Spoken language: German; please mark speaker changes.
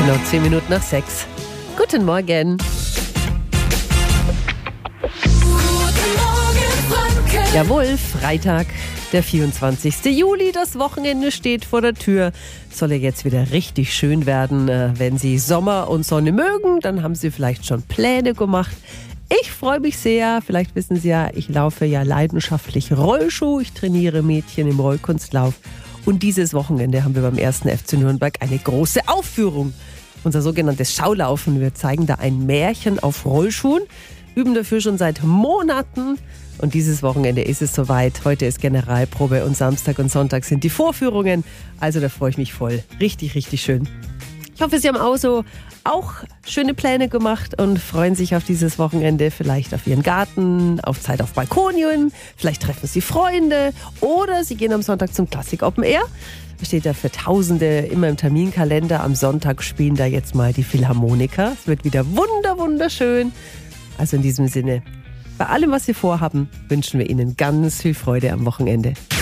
Speaker 1: Genau 10 Minuten nach 6. Guten Morgen. Jawohl, Freitag, der 24. Juli, das Wochenende steht vor der Tür. Soll ja jetzt wieder richtig schön werden. Wenn Sie Sommer und Sonne mögen, dann haben Sie vielleicht schon Pläne gemacht. Ich freue mich sehr. Vielleicht wissen Sie ja, ich laufe ja leidenschaftlich Rollschuh. Ich trainiere Mädchen im Rollkunstlauf. Und dieses Wochenende haben wir beim 1. FC Nürnberg eine große Aufführung. Unser sogenanntes Schaulaufen. Wir zeigen da ein Märchen auf Rollschuhen, üben dafür schon seit Monaten. Und dieses Wochenende ist es soweit. Heute ist Generalprobe und Samstag und Sonntag sind die Vorführungen. Also da freue ich mich voll. Richtig, richtig schön. Ich hoffe, Sie haben auch schöne Pläne gemacht und freuen sich auf dieses Wochenende. Vielleicht auf Ihren Garten, auf Zeit auf Balkonien. Vielleicht treffen Sie Freunde oder Sie gehen am Sonntag zum Classic Open Air. Das steht ja für Tausende immer im Terminkalender. Am Sonntag spielen da jetzt mal die Philharmoniker. Es wird wieder wunderschön. Also in diesem Sinne, bei allem, was Sie vorhaben, wünschen wir Ihnen ganz viel Freude am Wochenende.